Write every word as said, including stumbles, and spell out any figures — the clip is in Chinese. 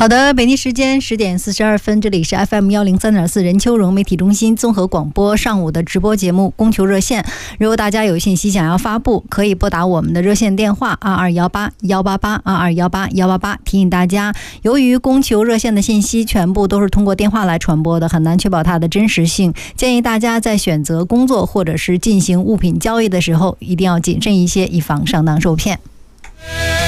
好的，北京时间十点四十二分，这里是 F M 一零三点四任秋荣媒体中心综合广播上午的直播节目供求热线。如果大家有信息想要发布，可以拨打我们的热线电话二二一八一八八二二一八一八八。提醒大家，由于供求热线的信息全部都是通过电话来传播的，很难确保它的真实性，建议大家在选择工作或者是进行物品交易的时候，一定要谨慎一些，以防上当受骗。